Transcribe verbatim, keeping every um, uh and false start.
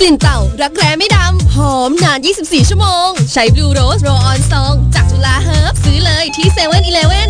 ลิ่นเต่ารักแร้ไม่ดำหอมนานยี่สิบสี่ชั่วโมงใช้ Blue Rose Roll On Song จากจุฬาเฮิร์บซื้อเลยที่เซเว่นอีเลฟเว่น